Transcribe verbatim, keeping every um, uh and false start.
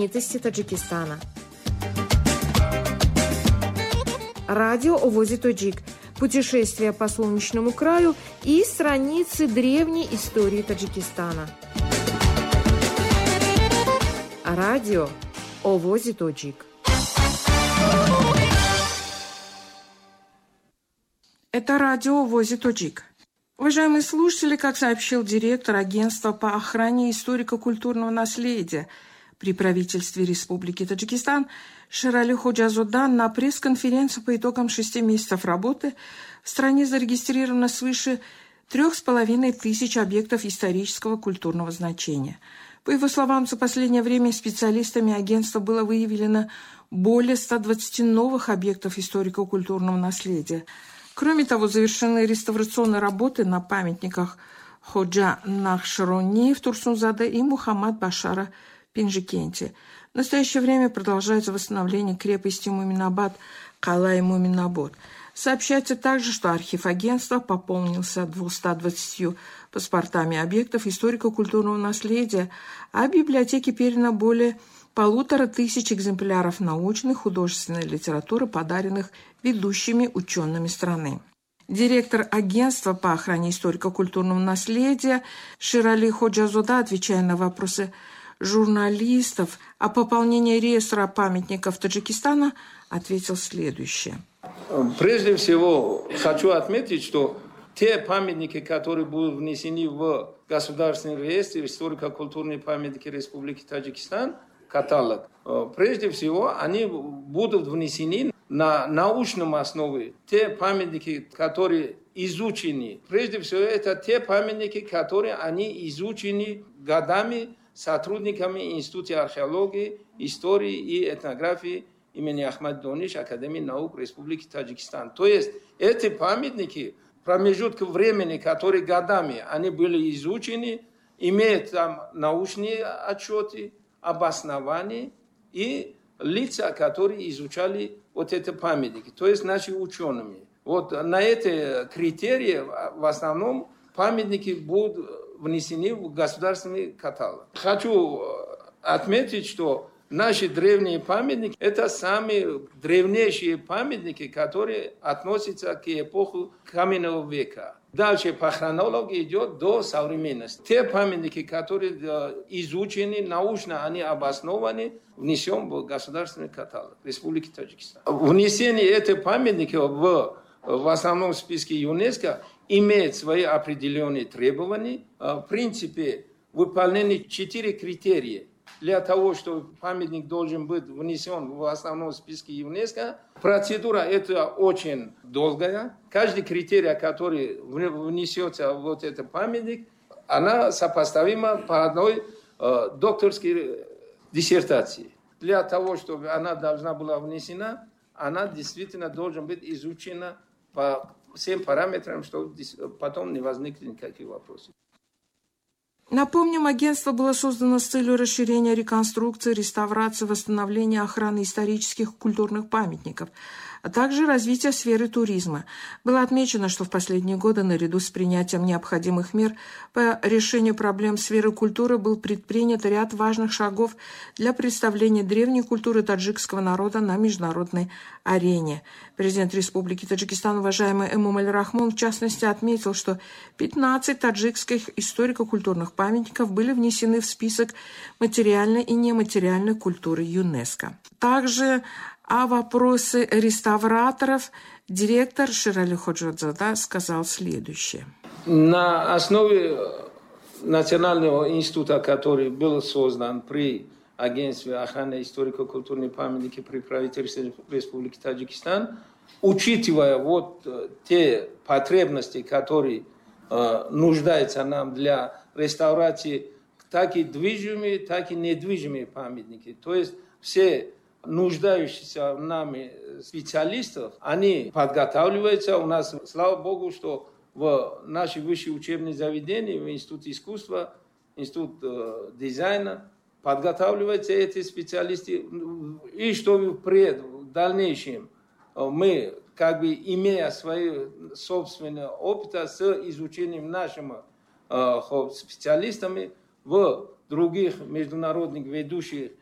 знаменитости Таджикистана. Радио «Овози Тоджик». Путешествие по солнечному краю и страницы древней истории Таджикистана. Радио «Овози Тоджик». Это радио «Овози Тоджик». Уважаемые слушатели, как сообщил директор агентства по охране историко-культурного наследия при правительстве Республики Таджикистан Шерали Ходжазодан, на пресс-конференцию по итогам шести месяцев работы в стране зарегистрировано свыше трех с половиной тысяч объектов исторического культурного значения. По его словам, за последнее время специалистами агентства было выявлено более ста двадцати новых объектов историко-культурного наследия. Кроме того, завершены реставрационные работы на памятниках Ходжа Нахшрони в Турсунзаде и Мухаммад Башара в Пинжикенте. В настоящее время продолжается восстановление крепости Муминабад, Кала и Муминабад. Сообщается также, что архив агентства пополнился двумястами двадцатью паспортами объектов историко-культурного наследия, а в библиотеке передано более полутора тысяч экземпляров научной художественной литературы, подаренных ведущими учеными страны. Директор агентства по охране историко-культурного наследия Шерали Ходжазода, отвечая на вопросы журналистов о пополнении реестра памятников Таджикистана, ответил следующее. Прежде всего, хочу отметить, что те памятники, которые будут внесены в Государственный реестр историко-культурные памятники Республики Таджикистан, каталог, прежде всего, они будут внесены на научном основе. Те памятники, которые изучены, прежде всего, это те памятники, которые они изучены годами сотрудниками Института археологии, истории и этнографии имени Ахмад Дониш Академии наук Республики Таджикистан. То есть эти памятники, промежуток времени, которые годами они были изучены, имеют там научные отчеты, обоснования и лица, которые изучали вот эти памятники, то есть наши ученые. Вот на эти критерии в основном памятники будут внесены в государственный каталог. Хочу отметить, что наши древние памятники – это самые древнейшие памятники, которые относятся к эпохе каменного века. Дальше по хронологии идет до современности. Те памятники, которые изучены научно, они обоснованы, внесем в государственный каталог Республики Таджикистан. Внесение этих памятников в, в основном списке ЮНЕСКО имеет свои определенные требования. В принципе, выполнены четыре критерия. Для того, чтобы памятник должен быть внесен в основном списке ЮНЕСКО, процедура это очень долгая. Каждый критерий, который внесется в вот этот памятник, она сопоставима по одной э, докторской диссертации. Для того, чтобы она должна была внесена, она действительно должна быть изучена по всем параметрам, чтобы потом не возникли никаких вопросов. Напомним, агентство было создано с целью расширения реконструкции, реставрации, восстановления охраны исторических и культурных памятников, а также развития сферы туризма. Было отмечено, что в последние годы наряду с принятием необходимых мер по решению проблем сферы культуры был предпринят ряд важных шагов для представления древней культуры таджикского народа на международной арене. Президент Республики Таджикистан, уважаемый Эмомали Рахмон, в частности, отметил, что пятнадцать таджикских историко-культурных памятников были внесены в список материальной и нематериальной культуры ЮНЕСКО. Также о вопросе реставраторов директор Шерали Ходжазода сказал следующее. На основе Национального института, который был создан при Агентстве охраны историко-культурной памятники при правительстве Республики Таджикистан, учитывая вот те потребности, которые э, нуждаются нам для реставрации так и движимые, так и недвижимые памятники. То есть все нуждающиеся в нами специалистов, они подготавливаются. У нас, слава Богу, что в наши высшие учебные заведения, в Институт искусства, Институт э, дизайна, подготавливаются эти специалисты. И чтобы впредь, в дальнейшем, мы, как бы имея свои собственные опыты с изучением нашими э, специалистами в других международных ведущих